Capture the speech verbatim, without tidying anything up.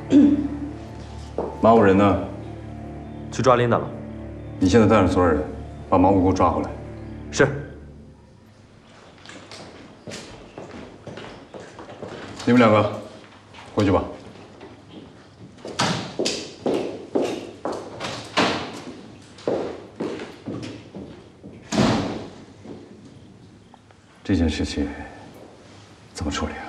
马武人呢？ 去抓琳达了。 你现在带上所有人，把马武给我抓回来。 是。 你们两个回去吧。这件事情怎么处理啊？